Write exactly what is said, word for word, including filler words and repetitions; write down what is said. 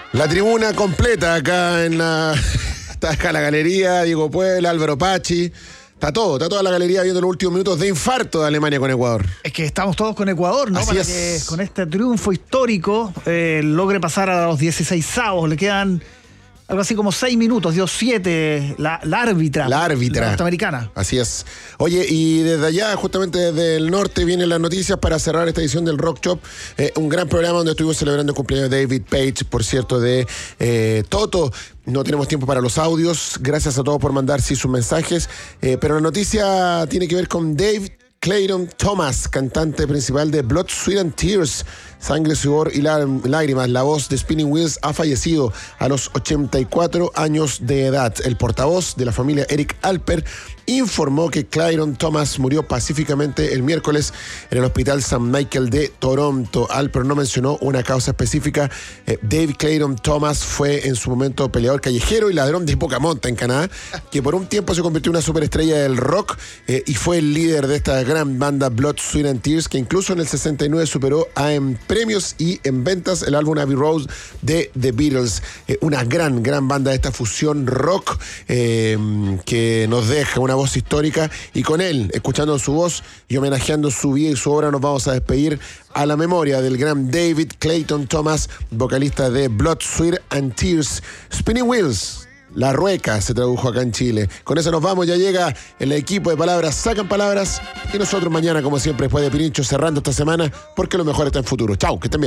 La tribuna completa acá en la... Está acá la galería, Diego Puebla, Álvaro Pachi. Está todo, está toda la galería viendo los últimos minutos de infarto de Alemania con Ecuador. Es que estamos todos con Ecuador, ¿no? Así Para es. que con este triunfo histórico eh, logre pasar a los dieciseisavos. Le quedan algo así como seis minutos, dio siete la, la árbitra. La árbitra. La norteamericana. Así es. Oye, y desde allá, justamente desde el norte, vienen las noticias para cerrar esta edición del Rock Shop. Eh, un gran programa donde estuvimos celebrando el cumpleaños de David Page, por cierto, de eh, Toto. No tenemos tiempo para los audios. Gracias a todos por mandar sí sus mensajes. Eh, pero la noticia tiene que ver con Dave Clayton Thomas, cantante principal de Blood, Sweat and Tears, Sangre, Sudor y Lágrimas. La voz de Spinning Wheels ha fallecido a los ochenta y cuatro años de edad. El portavoz de la familia, Eric Alper, informó que Clayton Thomas murió pacíficamente el miércoles en el Hospital Saint Michael de Toronto. Alper no mencionó una causa específica. Eh, Dave Clayton Thomas fue en su momento peleador callejero y ladrón de poca monta en Canadá, que por un tiempo se convirtió en una superestrella del rock eh, y fue el líder de esta gran banda Blood, Sweat and Tears, que incluso en el sesenta y nueve superó a, en premios y en ventas el álbum Abbey Road de The Beatles. Eh, una gran, gran banda de esta fusión rock eh, que nos deja una voz histórica, y con él, escuchando su voz y homenajeando su vida y su obra, nos vamos a despedir a la memoria del gran David Clayton Thomas, vocalista de Blood, Sweat and Tears. Spinning Wheels, La Rueca se tradujo acá en Chile. Con eso nos vamos, ya llega el equipo de Palabras Sacan Palabras, y nosotros mañana, como siempre, después de Pirincho, cerrando esta semana, porque lo mejor está en futuro. Chau, que estén bien.